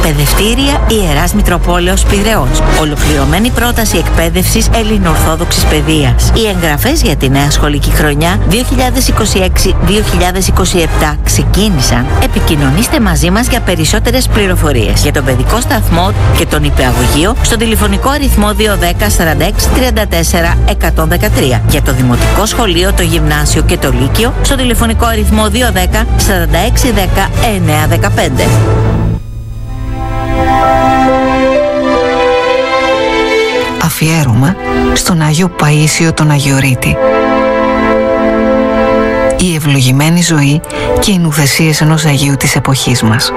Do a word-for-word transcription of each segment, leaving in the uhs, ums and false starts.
Εκπαιδευτήρια Ιεράς Μητροπόλεως Πειραιώς. Ολοκληρωμένη πρόταση εκπαίδευσης ελληνοορθόδοξης παιδείας. Οι εγγραφές για τη νέα σχολική χρονιά δύο χιλιάδες είκοσι έξι δύο χιλιάδες είκοσι επτά ξεκίνησαν. Επικοινωνήστε μαζί μας για περισσότερες πληροφορίες για τον παιδικό σταθμό και τον υπηαγωγείο στο τηλεφωνικό αριθμό δύο ένα μηδέν σαράντα έξι τριάντα τέσσερα εκατόν δεκατρία. Για το δημοτικό σχολείο, το γυμνάσιο και το λύκειο στο τηλεφωνικό αριθμό δύο ένα μηδέν σαράντα έξι δέκα εννιά δεκαπέντε. Αφιέρωμα στον Άγιο Παΐσιο τον Αγιορείτη. Η ευλογημένη ζωή και οι νουθεσίες ενός Αγίου της εποχής μας.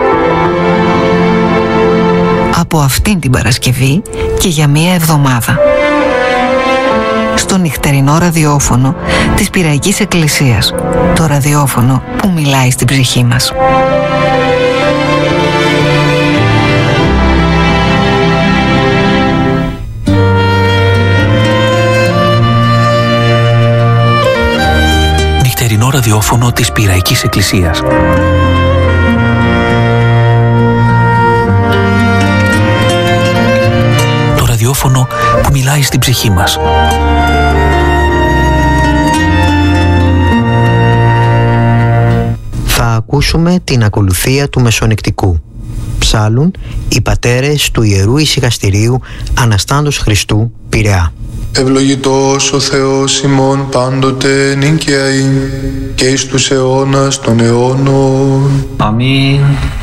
Από αυτήν την Παρασκευή και για μία εβδομάδα. Στο νυχτερινό ραδιόφωνο της Πειραϊκής Εκκλησίας. Το ραδιόφωνο που μιλάει στην ψυχή μας. Νυχτερινό ραδιόφωνο της Πειραϊκής Εκκλησίας. Το ραδιόφωνο που μιλάει στην ψυχή μας. Θα ακούσουμε την ακολουθία του Μεσονικτικού. Ψάλουν οι πατέρες του Ιερού Ησυχαστηρίου Αναστάντος Χριστού Πειραιά. Ευλογητός ο Θεός ημών πάντοτε νυν και αεί και εις τους αιώνας των αιώνων. Αμήν.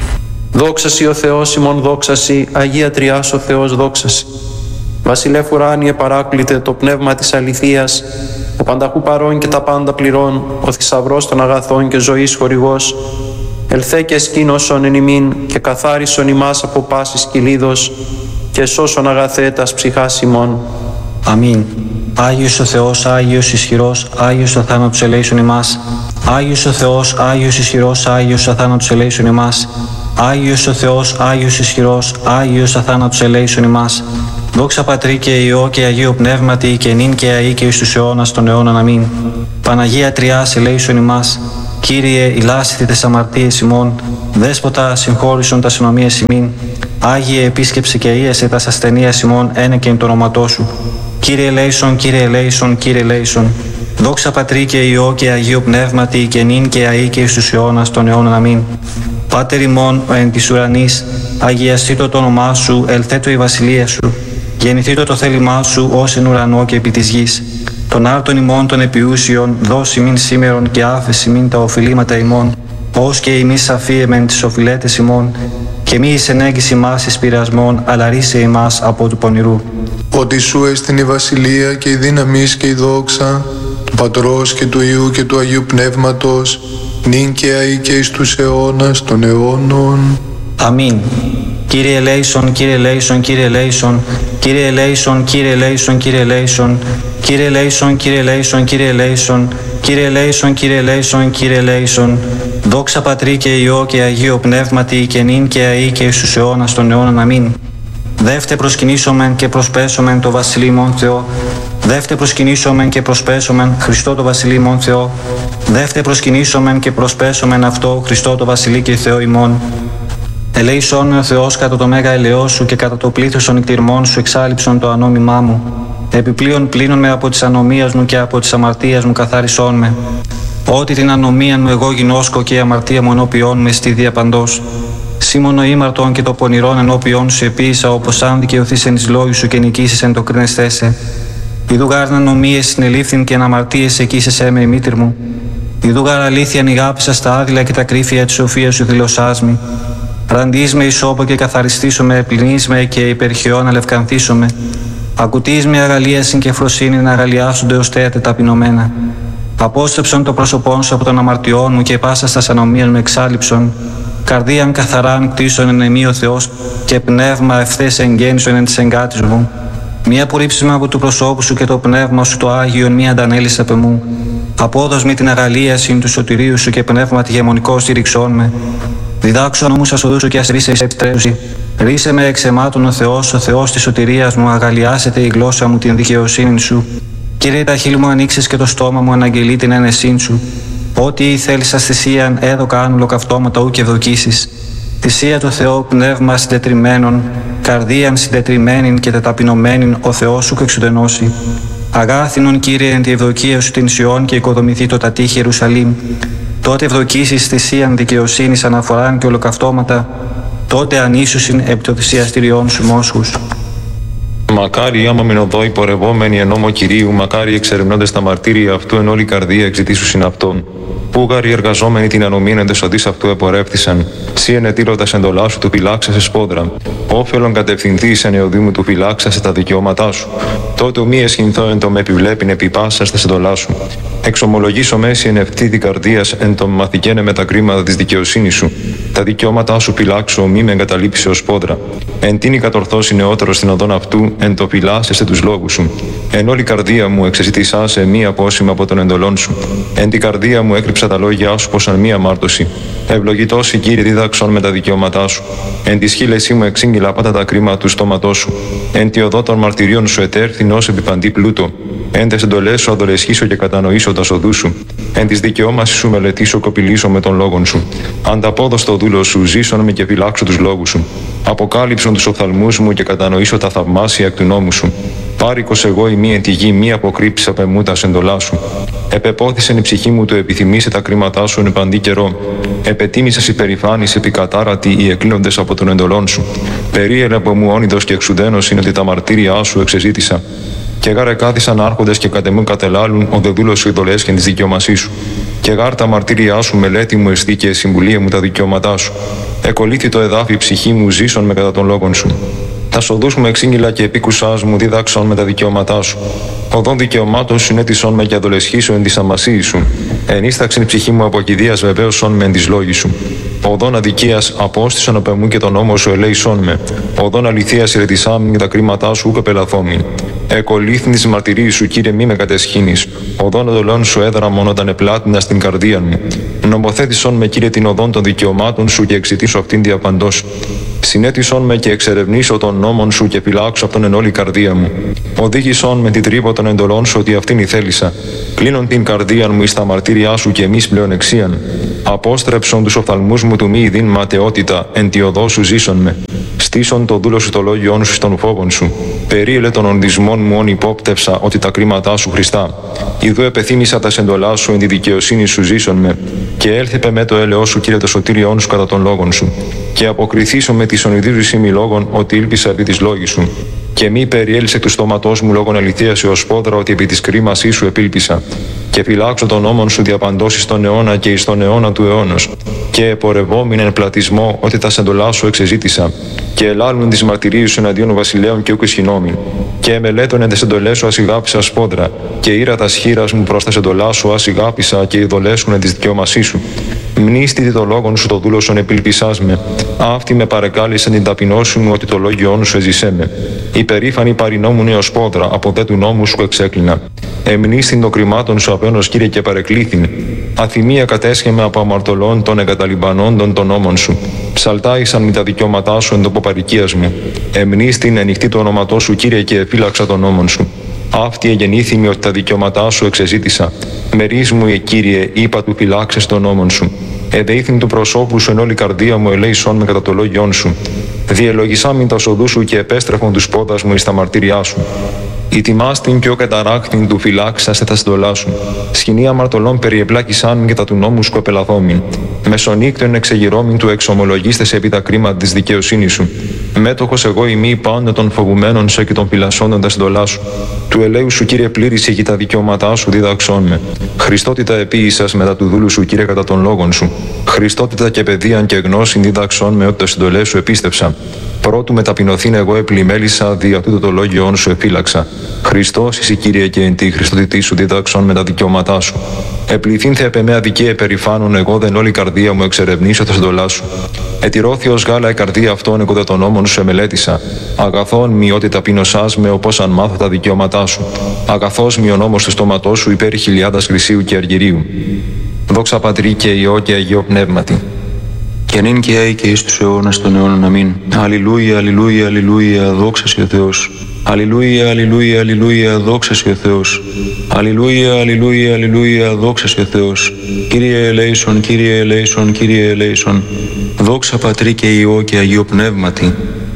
Δόξασι ο Θεός ημών, δόξασι, Αγία Τριάς ο Θεός, δόξασι. Βασιλεύ ουράνιε παράκλητε το πνεύμα της αληθείας, ο πανταχού παρών και τα πάντα πληρών, ο θησαυρός των αγαθών και ζωής χορηγός, ελθέ και σκήνωσον εν ημίν και καθάρισον ημάς από πάσης κυλίδος και σώσον αγαθέ τας ψυχάς ημών. Αμήν. Άγιος ο Θεός, Άγιος ισχυρός, Άγιος ο θάνατος ελέησον ημάς. Άγιος ο Θεός, Άγιος ισχυρός, Άγιος ο θάνατος ελέησον ημάς. Άγιος ο Θεός, Άγιος ισχυρός, Άγιος ο θάνατος ελέησον ημάς. Δόξα Πατρί και Υιό και Αγίο Πνεύματι και νυν και αεί και εις τους αιώνας των αιώνων. Αμήν. Παναγία Τριάς ελέησον ημάς. Κύριε, ηλάσθητε τες αμαρτίες ημών. Δέσποτα, συγχώρησον τας συνομίες ημίν. Άγιε, επίσκεψε και ίεσε τας ασθενείας ημών, ένεκεν το όνοματό σου. Κύριε ελέησον, Κύριε ελέησον, Κύριε ελέησον. Δόξα Πατρί και Υιό και Αγίο Πνεύματι και νυν και αεί και εις τους αιώνας των αιώνων. Αμήν. Πάτερ ημών ο εν της ουρανής, αγιαστήτω το όνομά σου, ελθέτω η βασιλεία σου. Γεννηθήτω το θέλημά σου ως εν ουρανό και επί της γης. Τον άρτον ημών των επιούσιων, δώσει μην σήμερον και άφεση μην τα οφειλήματα ημών, ως και ημείς αφίεμεν τις οφειλέτες ημών, και μη εις ενέγγιση μας εις πειρασμών, αλλά ρίσε ημάς από του πονηρού. Ότι σου έστειν η βασιλεία και η δύναμις και η δόξα του Πατρός και του Υιού και του Αγίου Πνεύματος, νυν και αεί και εις τους αιώνας των αιώνων. Αμήν. Κύριε ελέησον, Κύριε ελέησον, Κύριε ελέησον, Κύριε ελέησον, Κύριε ελέησον, Κύριε ελέησον, Κύριε ελέησον, Κύριε ελέησον, Κύριε ελέησον, Κύριε ελέησον, Κύριε ελέησον, Κύριε ελέησον. Δόξα Πατρί και Υιό και Αγίο Πνεύματι και νυν και αεί και εις τους αιώνας των αιώνων. Αμήν. Δεύτε προσκυνήσομεν και προσπέσομεν το βασιλείμον Θεό. Δεύτε προσκυνήσομεν και προσπέσομεν Χριστό το βασιλείμον Θεό. Δεύτε προσκυνήσομεν και προσπέσομεν αυτό Χριστό το βασιλεί και Θεό ημών. Ελέησόν με ο Θεός κατά το μέγα ελαιό σου και κατά το πλήθος των νηκτηρμών σου εξάλειψον το ανόμημά μου. Επιπλέον πλύνον με από της ανομίας μου και από της αμαρτίας μου καθάρισόν με. Ότι την ανομία μου εγώ γινώσκω και η αμαρτία μου ενώπιόν με στη διαπαντός. Σήμωνο ήμαρτον και το πονηρόν ενώπιόν σου επίησα, όπως αν δικαιωθείς εν εις λόγου σου και νικήσεις εν το κρίνεσθέσαι. Ιδού γάρ ανομίες συνελήφθην και αναμαρτίες εκείσεσέ με η μήτρ μου. Ιδού γάρ αλήθεια νηγάπησα στα άδειλα και τα κρύφια της σοφίας σου δηλωσάς μη. Ραντείς με ισόπο και καθαριστήσω με, πλυνείς με και υπερχαιών αλευκανθήσω με. Ακουτείς με αγαλίασιν και φροσύνη να αγαλιάσονται ως θέατε ταπεινωμένα. Απόστρεψον το πρόσωπόν σου από των αμαρτιών μου και πάσα στα ανομίας μου εξάλληψον. Καρδίαν καθαράν κτίσον εν εμεί ο Θεός και πνεύμα ευθές εγγέννησον εν της εγκάτης μου. Μία απορρίψισμα από του προσώπου σου και το πνεύμα σου το Άγιον μία αντανέλης απ' εμού. Απόδος με την αγαλίασιν του σωτηρίου σου και πνεύμα τη γεμονικό στήριξόν με. Διδάξω νόμου σας οδούς σου και ας ρίσε εις επιτρέψει. Ρίσε με εξ εμάτων ο Θεός, ο Θεός της σωτηρίας μου, αγαλιάσετε η γλώσσα μου την δικαιοσύνη σου. Κύριε, τα χείλη μου ανοίξεις και το στόμα μου αναγγελεί την ένεσήν σου. Ό,τι θέλεις αστησίαν, έδωκα άνουλο καυτώματα ου και ευδοκίσεις. Θυσία του Θεού πνεύμα συντετριμένων, καρδίαν συντετριμένην και τεταπεινωμένην ο Θεός σου εξουδενώσει. Αγάθινον Κύριε εν τη ευδοκία σου την Σιών και οικοδομηθεί το τατήχη Ιερουσαλήμ. Τότε ευδοκίσεις θυσίαν δικαιοσύνης αναφοράν και ολοκαυτώματα, τότε ανήσουσιν επί το θυσιαστηριών σου μόσχους. Μακάρι άμα μηνοδό υπορευόμενοι εν νόμο Κυρίου, μακάρι εξερευνώντες τα μαρτύρια αυτού εν όλη καρδία εξητήσουσιν αυτόν. Πούγαροι εργαζόμενοι την ανομήν εντεσωτής αυτού επορεύθησαν. Σύ ενετήλωτας εντολά σου του φυλάξεσαι σπόδρα. Όφελον κατευθυνθείς εν εωδήμου του φυλάξασαι τα δικαιώματά σου. Τότε μη εσχυνθώ εν το με επιβλέπειν επί πάσας τας εντολάς σου. Εξομολογήσω μέση εν ευθύτη καρδίας εν το μαθηκένε με τα κρίματα της δικαιοσύνης σου. Τα δικαιώματά σου φυλάξω, μη με εγκαταλείψει ως πόδρα. Εν τίνη κατορθώσει νεότερο στην οδόν αυτού, εν το φυλάσσεσαι τους λόγους σου. Εν όλη καρδία μου εξεζητησάσαι μη απόσημα από τον εντολών σου. Εν την καρδία μου έκρυψα τα λόγια σου πως αν μία αμάρτωση. Ευλογητός η Κύριε δίδαξον με τα δικαιώματά σου. Εν τη σχήλεσή μου εξήγηλα πάτα τα κρίματα του στόματός σου. Εν τη οδό των μαρτυρίων σου ετέρθην ως επιπαντή πλούτο. Εν τες εντολές σου αδολεσχίσω και κατανοήσω τα οδούς σου. Εν της δικαιώμασης σου μελετήσω κοπηλήσω με τον λόγον σου. Ανταπόδος το δούλο σου, ζήσον με και φυλάξω τους λόγους σου. Αποκάλυψον τους οφθαλμούς μου και κατανοήσω τα θαυμάσια εκ του νόμου σου. Πάρικος εγώ η μη εν τη γη, μη αποκρύψεις απ' εμού τα εντολά σου. Επεπόθησεν η ψυχή μου το επιθυμήσε τα κρίματά σου εν παντή καιρό. Επετίμησες υπερηφάνης επικατάρατη οι εκλίνοντες από τον εντολών σου. Περίελε από μου όνειδος και εξουδένος είναι ότι τα μαρτύρια σου εξεζήτησα. Και γάρε κάθισαν άρχοντες και κατεμούν κατελάλουν ο δε δούλος σου ειδολές και της δικαιωμασής σου. Και γάρ τα μαρτύρια σου μελέτη μου εστί και συμβουλία μου τα δικαιώματά σου. Εκολύθη το εδάφι ψυχή μου ζήσον με κατά των λόγων σου. Τα σοδούς μου εξήγηλα και επίκουσάς μου δίδαξον με τα δικαιώματά σου. Οδόν δικαιωμάτων συνέτησον με και αδολεσχήσω εν της αμασίης σου. Ενίσταξεν η ψυχή μου από κηδείας βεβαίωσον με εν της λόγης σου. Οδόν αδικίας απόστησον απ' εμού και τον νόμο σου ελέησον με. Οδόν αληθείας ηρετισάμιν και τα κρίματά σου ούκ επελαθόμην. Εκολύθην της μαρτυρίας σου, Κύριε, μη με κατεσχύνεις. Οδόν εντολών σου έδραμον όταν επλάτινα στην καρδία μου. Νομοθέτησον με, Κύριε, την οδόν των δικαιωμάτων σου και εξητήσω αυτήν διαπαντός. Συνέτησον με και εξερευνήσω των νόμων σου και φυλάξω αυτόν εν όλη καρδία μου. Οδήγησον με την τρύπο των εντολών σου ότι αυτήν ηθέλησα. Κλείνον την καρδία μου εις τα μαρτύρια σου και εμείς πλέον εξίαν. Απόστρεψον τους οφθαλμούς μου του μη ειδήν ματαιότητα, εν τη οδό σου ζήσον με. Στήσον το δούλο σου το λόγιόν σου στον φόβον σου. Περίελε των ονδισμών μου όν υπόπτευσα ότι τα κρίματά σου Χριστά. Ιδού επεθύμησα τα σεντολά σου εν τη δικαιοσύνη σου ζήσον με. Και έλθεπε με το έλεό σου, Κύριε, το σωτήριόν σου κατά των λόγων σου. Και αποκριθήσω με τη ονειδίζουσή μη λόγων ότι ήλπισα επί της λόγης σου. Και μη περιέλυσε του στόματός μου λόγων αληθείας έως πόδρα ότι επί της κρίμασής σου επήλπισα. Και φυλάξω τον νόμον σου διαπαντώσεις στον αιώνα και εις τον αιώνα του αιώνος. Και επορευόμην εν πλατισμό ότι τα σεντολά σου εξεζήτησα. Και ελάλουν τις μαρτυρίες σου εναντίον βασιλέων και ούκ ισχυνόμην. Και εμελέτων εν τες εντολές σου ασυγάπησα σπόδρα. Και ήρα τα σχήρας μου προς τα σεντολά σου ασυγάπησα και ειδολέσουν εν της δικαιώμασής σου. Μνήστητη το λόγον σου το δούλωσον επιλπισάς με. Αυτή με παρεκάλεσαν την ταπεινώση μου ότι το λόγιόν σου εζησέ με. Υπερήφανη παρινόμουν έως πόδρα, από δε του νόμου σου εξέκλεινα. Εμνήστην των κρυμάτων σου απένος, Κύριε, και παρεκλήθην. Αθυμία κατέσχεμε από αμαρτωλών των εγκαταλειμπανόντων των νόμων σου. Ψαλτάησαν με τα δικαιώματά σου εν τοποπαρικίας μου. Εμνήστην ανοιχτή το όνοματό σου, Κύριε, και εφύλαξα τον νόμον σου. Αυτή εγεννήθημη ότι τα δικαιώματά σου εξεζήτησα. Μερίς μου, ε, Κύριε, είπα του φυλάξες τον νόμον σου. Εδεήθην του προσώπου σου εν όλη καρδία μου ελέησον με κατά το λόγιόν σου. Διελογισάμιν τα οδού σου και επέστρεφον τους πόδας μου εις τα μαρτύριά σου. Ητιμάστην και ο καταράχθην του φυλάξασαι τα στολά σου. Σκηνή αμαρτωλών περιεπλάκησάν και τα του νόμου σου επελαθόμην. Μεσονύκτων εξεγυρώμην του εξομολογίστες επί τα κρίματα της δικαιοσύνης σου. Μέτοχος εγώ ημί πάντα των φοβουμένων σε και των φυλασσόντων τα στολά σου. Του ελέου σου, Κύριε, πλήρησε και τα δικαιώματά σου δίδαξόν με. Χριστότητα επίησας μετά του δούλου σου, Κύριε, κατά των λόγων σου. Χριστότητα και παιδείαν και γνώσιν δίδαξόν με ότι τα συντολές σου επίστεψα. Πρώτου με ταπεινωθήν εγώ επλημέλησα, δια τούτο το λόγιόν σου εφύλαξα. Χριστός εσύ, Κύριε, και εν τη Χριστότητή σου δίδαξον με τα δικαιώματά σου. Επληθύνθε επ' εμέ αδικία επερηφάνων, εγώ δεν όλη καρδία μου εξερευνήσω τα συντολά σου. Ετηρώθη ως γάλα η καρδία αυτών, εγώ δε των νόμων σου εμελέτησα. Αγαθόν μη ότι ταπεινωσάς με, όπως αν μάθω τα δικαιώματά σου. Αγαθός μη ο νόμος του στόματός σου υπέρ χιλιάδας χρυσίου και αργυρίου. Δόξα Πατρί και Υιό και Αγίο Πνεύματι. και νυν και αεί και εις τους αιώνας των αιώνων. Αμήν. Αλληλούια, αλληλούια, αλληλούια, δόξα σοι ο Θεός. Αλληλούια, αλληλούια, αλληλούια, δόξα σοι ο Θεός. Αλληλούια, αλληλούια, αλληλούια, δόξα σοι ο Θεός. Κύριε ελέησον, Κύριε ελέησον, Κύριε ελέησον. Δόξα Πατρί και Υιό και Αγίο Πνεύματι.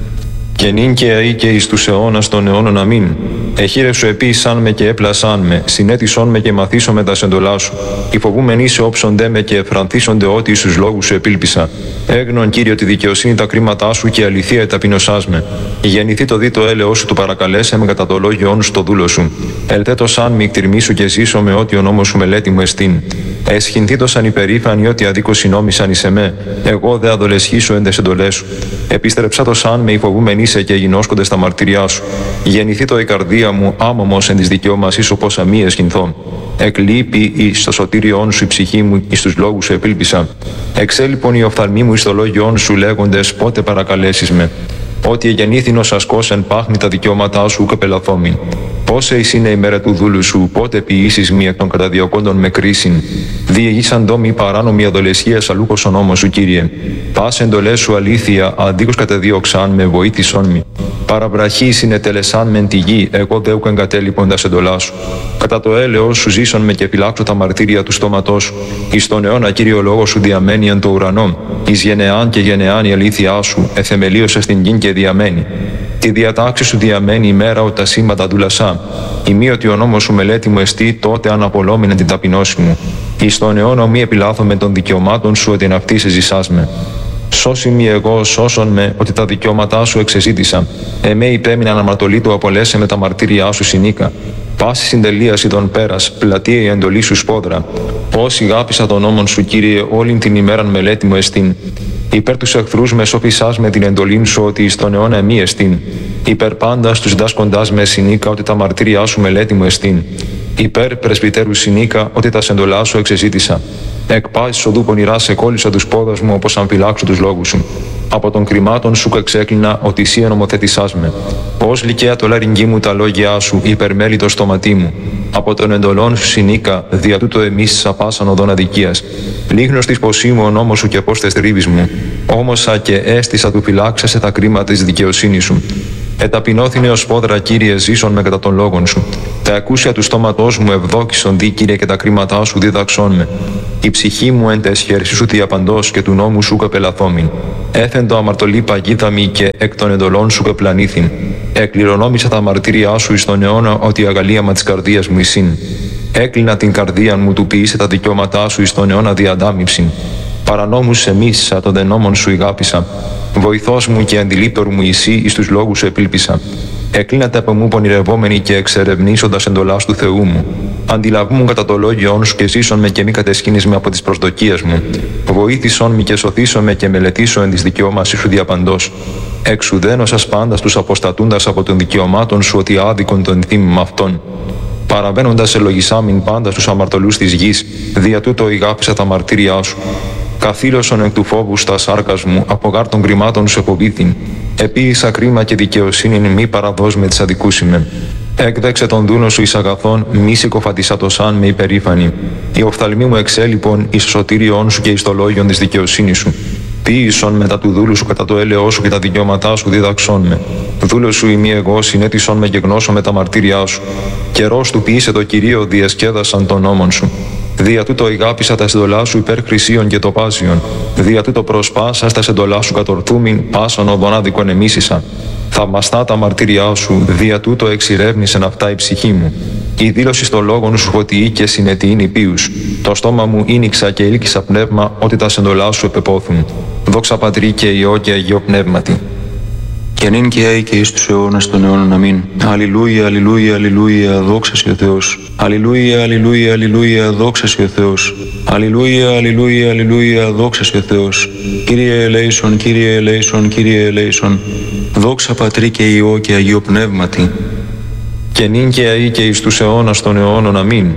Και νυν και αεί και εις τους αιώνας των αιώνων. Αμήν. Εχείρευσο επίησαν με και έπλασαν με, συνέτησον με και μαθήσω με τα σεντολά σου. Υφοβούμενοι σε όψονται με και εφρανθίσονται ότι εις τους λόγους σου επήλπισα. Έγνον, Κύριε, τη δικαιοσύνη τα κρίματά σου και αληθεία ταπεινωσάς με. Γεννηθεί το δι το έλεος σου του παρακαλέσε με κατά το λόγιόν σου το δούλο σου. Ελθέτω σαν μη εκτιρμήσου και ζήσω με ό,τι ο νόμος σου μελέτη μου εστίν. Εσχυνθήτω σαν υπερήφανοι ότι αδίκως συνόμησαν εις εμέ. Εγώ δε αδολεσχήσω εν τες εντολές σου. Επίστρεψα το σαν με υφοβούμενοι σε και γινώσκονται στα μαρτυριά σου. Γεννηθεί το η καρδία μου άμωμος εν της δικαιώμασής σου πόσα μη εσχυνθώ. Εκλείπει εις το σωτήριόν σου η ψυχή μου, εις τους λόγους σου επήλπισα. Εξέλιπον οι οφθαλμοί μου εις το λόγιόν σου λέγοντες πότε παρακαλέσεις με. Ότι εγεννήθην ως ασκός εν πάχνη τα δικαιώματά σου και πελαθόμην. Πόσε εις είναι η μέρα του δούλου σου, πότε ποιήσεις μη εκ των καταδιωκόντων με κρίσιν. Διηγήσαν τόμοι παράνομη αδολεσχίας αλούκος ο νόμος σου, Κύριε. Πας εντολές σου αλήθεια, αντίκως κατεδίωξαν με βοήθησόν μη. Παραβραχή συνετελεσάν μεν τη γη, εγώ δε ουκ εγκατέλειπον τα εντολά σου. Κατά το έλεος σου ζήσον με και φυλάξω τα μαρτύρια του στόματός σου. Εις τον αιώνα, Κύριο λόγο σου διαμένει εν το ουρανό. Εις γενεάν και γενεάν η αλήθειά σου, εθεμελίωσε στην γη και διαμένει. Τη διατάξη σου διαμένει η μέρα ότι τα σήματα δούλασά. Ημίωτι ο νόμος σου μελέτη μου εστί, τότε αναπολόμηνε την ταπεινώση μου. Εις τον αιώνα μη επιλάθω με των δικαιωμάτων σου ότι αυτή σε ζησάς με. Σώσι μη εγώ, σώσον με, ότι τα δικαιώματά σου εξεζήτησα. Εμέ υπέμεινα αναμαρτωλή του απολέσαι με τα μαρτύρια σου συνήκα. Πάση συντελείαση των πέρας, πλατεία η εντολή σου σπόδρα. Όσοι γάπησα τον νόμον σου, Κύριε, όλην την ημέραν μελέτη μου εστίν. Υπέρ τους εχθρούς με σώπησάς με την εντολήν σου ότι εις τον αιώνα μη εστίν. Υπέρ πάντας τους δάσκοντάς με συνήκα ότι τα μαρτύρια σου μελέτη μου εστίν. Υπέρ πρεσβυτέρου συνήκα ότι τα σεντολά σου εξεζήτησα. Εκ πάσης οδού πονηρά σε κόλλησα τους πόδας μου όπως αν φυλάξω τους λόγους σου. Από των κρυμάτων σου εξέκλεινα ότι εσύ ενομοθέτησάς με. Ως λυκαία το λαρυγγί μου τα λόγια σου, υπερμέλει το στόματί μου. Από των εντολών σου συνήκα, δια τούτο εμείς σαπάσαν οδόν αδικίας. Λίγνος της ποσή μου ο νόμος σου και πώς τες τρίβεις μου. Όμωσα και έστησα του φυλάξεσαι τα κρίματα της δικαιοσύνης σου. Εταπεινώθηνε ως πόδρα, Κύριε, ζήσον με κατά των λόγων σου. Τα ακούσια του στόματός μου ευδόκησον δι, Κύριε, και τα κρίματά σου διδαξών με. Η ψυχή μου εν τες χέρσεις σου διαπαντός και του νόμου σου καπελαθόμην. Έθεν το αμαρτωλή παγίδα μη και εκ των εντολών σου καπλανήθην. Εκληρονόμησα τα μαρτύρια σου εις τον αιώνα ότι η αγαλίαμα της καρδίας μου εισήν. Έκλεινα την καρδία μου του ποιήσε τα δικαιώματά σου εις τον αιώνα διαντάμιψην. Παρανόμους εμίσησα, τον δε νόμον σου ηγάπησα. Βοηθός μου και αντιλήπτορ μου εσύ εις τους λόγους σου επήλπισα. Εκλίνατε από μου πονηρευόμενοι και εξερευνήσοντας εντολάς του Θεού μου. Αντιλαβούμουν κατά το λόγιόν σου και ζήσον με και μη κατεσχύνεις με από τις προσδοκίες μου. Βοήθησον με και σωθήσον με και μελετήσω εν της δικαιώμασης σου διαπαντός. Εξουδένωσας πάντα τους αποστατούντας από των δικαιωμάτων σου ότι άδικον τον θύμημα αυτών. Παραβαίνοντας ελογισάμιν πάντα στους αμαρτωλούς της γης, δια τούτο ηγάπησα τα μαρτύρια σου. Καθήλωσον εκ του φόβου στα σάρκας μου, από γάρ των κρυμάτων σου εποβήθην. Επίησα κρίμα και δικαιοσύνη μη παραδός με τις αδικούσιμε. Έκδεξε τον δούλο σου εις αγαθόν, μη συκοφατισά το σαν με υπερήφανη. Οι οφθαλμοί μου εξέλιπον εις το σωτήριόν σου και εις το λόγιον της δικαιοσύνης σου. Ποίησον μετά του δούλου σου κατά το έλεό σου και τα δικαιώματά σου δίδαξόν με. Δούλο σου ημί εγώ συνέτησον με και γνώσω με τα μαρτύριά σου. Καιρός του ποιήσε το Κυρίο διασκέδασαν των νόμων σου. Δια τούτο ηγάπησα τα συντολά σου υπέρ χρυσίων και τοπάζιων. Δια τούτο προσπάσα στα συντολά σου κατορθούμην, πάσον οδόν άδικον εμίσησα. Θαυμαστά τα μαρτύριά σου, δια τούτο εξηρεύνησεν αυτά η ψυχή μου. Η δήλωση στο λόγον σου ότι και συνετή είναι υπείους. Το στόμα μου ίνιξα και ήλκησα πνεύμα ότι τα συντολά σου επεπόθουν. Δόξα Πατρί και Υιό και Αγίο Πνεύματι. Και νυν και αεί και εις τους αιώνας των αιώνων. Αμήν. Αλληλούια, αλληλούια, αλληλούια, δόξα σοι ο Θεός. Αλληλούια, αλληλούια, αλληλούια, δόξα σοι ο Θεός. Αλληλούια, αλληλούια, αλληλούια, δόξα σοι ο Θεός. Κύριε ελέησον, Κύριε ελέησον, Κύριε ελέησον. Δόξα Πατρί και Υιό και Αγίο Πνεύματι. Και νυν και αεί και εις τους αιώνας των αιώνων. Αμήν.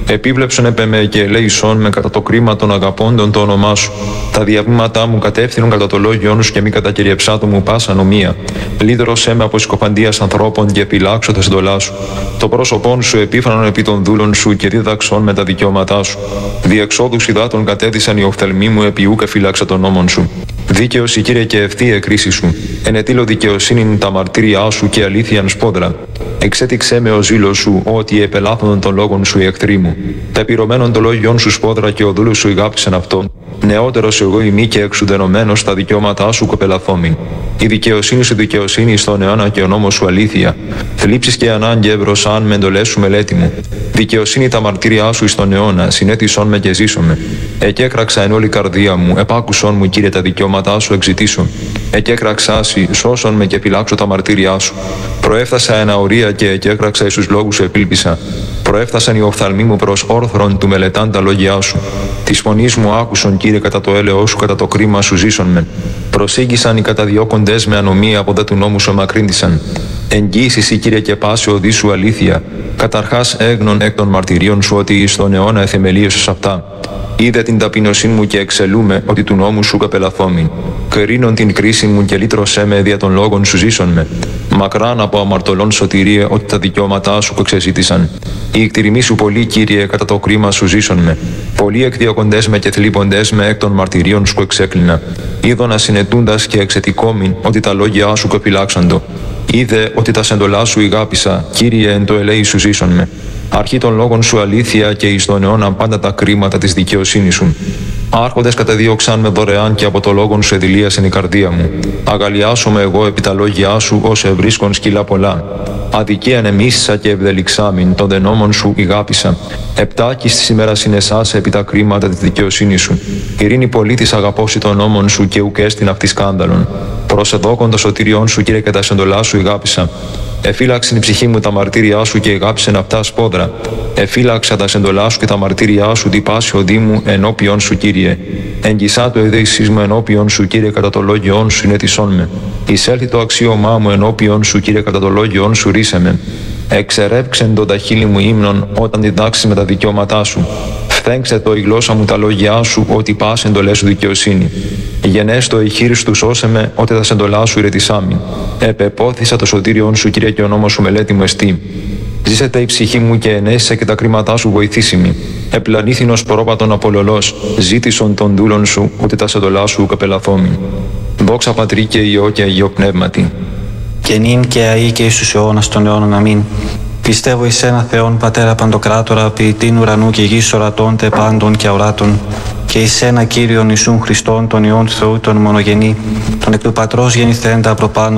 Επίβλεψον επ' εμέ και ελέησόν με κατά το κρίμα των αγαπώντων το όνομά σου. Τα διαβήματά μου κατεύθυνον κατά το λόγιόν σου και μη κατακυριεψάτω μου πάσα νομία. Λύδρωσέ με από συκοφαντίας ανθρώπων και επιλάξω τα συντολά σου. Το πρόσωπόν σου επίφανον επί των δούλων σου και δίδαξον με τα δικαιώματά σου. Διεξόδους υδάτων κατέδυσαν οι οφθαλμοί μου επί ούκ εφυλάξα των νόμων σου. Δίκαιος, Κύριε, και ευθεία κρίση σου. Ενετήλω δικαιοσύνην τα μαρτύρια σου και αλήθειαν σπόδρα. Εξέτηξέ με ο ζήλος σου ότι επελάθωνον των λόγων σου οι εχθροί μου. Τα επιρωμένων των λόγιων σου σπόδρα και ο δούλος σου ηγάπησαν αυτόν. Νεότερος εγώ ημί και εξουδενωμένος τα δικαιώματά σου κοπελαθόμην. Η δικαιοσύνη σου δικαιοσύνη στον αιώνα και ο νόμος σου αλήθεια. Θλίψεις και ανάγκη ευρωσάν με εντολές σου μελέτη μου. Δικαιοσύνη τα μαρτύρια σου στον αιώνα, συνέτησον με και ζήσομαι. Εκέκραξα εν όλη καρδία μου, επάκουσον μου, Κύριε, τα δικαιώματά σου εξητήσω. Εκέκραξάσι, σώσον με και επιλάξω τα μαρτύρια σου. Προέφθασα εν αορία και εκέκραξα εις τους λόγους σου επίλπισα. Προέφθασαν οι οφθαλμοί μου προς όρθρον του μελετάν τα λόγια σου. Τη φωνή μου άκουσον, Κύριε, κατά το έλεό σου, κατά το κρίμα σου ζήσον με. Προσήγησαν οι καταδιώκοντες με ανομία από δε του νόμου σου μακρύντισαν. Εγγύησι, Κύριε, και πάση οδή σου αλήθεια. Καταρχάς έγνων εκ των μαρτυρίων σου ότι στον αιώνα εθεμελίωσες αυτά. Είδε την ταπεινωσύνη μου και εξελούμε ότι του νόμου σου καπελαθόμην. Κρίνον την κρίση μου και λύτρωσέ με δια των λόγων σου ζήσον με. Μακράν από αμαρτωλών σωτηρίε ότι τα δικαιώματά σου εξεζήτησαν. Οι εκτιριμοί σου πολλοί, Κύριε, κατά το κρίμα σου ζήσον με. Πολλοί εκδιωκοντές με και θλίποντές με εκ των μαρτυρίων σου εξέκλεινα. Είδωνα συνετούντας και εξετικόμην ότι τα λόγια σου κοπηλάξαντο. Είδε ότι τα σεντολά σου ηγάπησα, Κύριε, εν το ελέη σου ζήσον με. Αρχή των λόγων σου αλήθεια και εις τον αιώνα πάντα τα κρίματα της δικαιοσύνης σου. Άρχοντες κατεδίωξαν με δωρεάν και από το λόγον σου εδηλίασεν η καρδία μου. Αγαλιάσομαι εγώ επί τα λόγια σου ως ευρίσκον σκυλά πολλά. Αδικίαν εμίσησα και ευδελιξάμην, των δε νόμων σου ηγάπησα. Επτάκης της ημέρας συνεσάσε επί τα κρίματα της δικαιοσύνης σου. Ειρήνη πολίτης αγαπώσει των νόμων σου και ουκέστην αυτή σκάνδαλον. Προσεδόκον το σωτήριόν σου, Κύριε, και τα σεντολά σου ηγάπησα. Εφύλαξεν η ψυχή μου τα μαρτύρια σου και ηγάπησεν αυτά σπόδρα. Εφύλαξα τα σεντολά σου και τα μαρτύρια σου τυπάσει οδή μου ενώπιον σου, Κύριε. Εγγισά το εδέησής μου ενώπιον σου, Κύριε, κατά το λόγιόν σου συνέτησόν με. Εισέλθει το αξίωμά μου ενώπιον σου, Κύριε, κατά το λόγιόν σου ρίσε με. Εξερέψεν το τα χείλη μου ύμνον όταν διδάξεις με τα δικαιώματά σου. Φθέγξε το η γλώσσα μου τα λόγια σου, ότι πας εντολές σου δικαιοσύνη. Γενέστο η χείρις του σώσε με, ότι τα σεντολά σου ηρετισάμι. Επεπόθησα το σωτήριον σου, Κύριε, και ο νόμος σου μελέτη μου εστί. Ζήσετε η ψυχή μου και ενέστησε και τα κρίματά σου βοηθήσιμη. Επλανήθηνος πρόπατον απολολός, ζήτησον των δούλων σου, ότι τα σεντολά σου καπελαθόμη. Δόξα Πατρί και Υιό και Αγίο Πνεύματι. Και νυν και αεί και εις τους αιώνας των αιώνων. Αμήν. Πιστεύω εις ένα Θεόν Πατέρα Παντοκράτορα, ποιητήν ουρανού και γης ορατών τε πάντων και αοράτων, και εις ένα Κύριον Ιησούν Χριστόν, τον Υιόν Θεού, τον μονογενή, τον εκ του Πατρός γεννηθέντα προπάνω